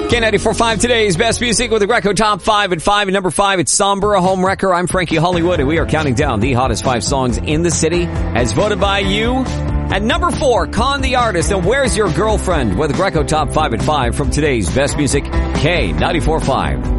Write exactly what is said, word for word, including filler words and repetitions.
K ninety-four point five, today's best music with the Greco Top five at five. And number five, it's Somber, a home wrecker. I'm Frankie Hollywood, and we are counting down the hottest five songs in the city as voted by you. At number four, Con the Artist, and Where's Your Girlfriend with the Greco Top five at five from today's best music, K ninety-four point five.